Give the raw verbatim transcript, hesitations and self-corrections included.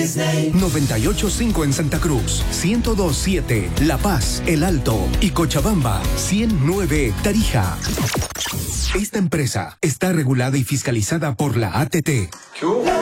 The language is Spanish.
Disney. noventa y ocho punto cinco en Santa Cruz, ciento dos punto siete La Paz, El Alto y Cochabamba, ciento nueve Tarija. Esta empresa está regulada y fiscalizada por la A T T. ¿Qué hubo?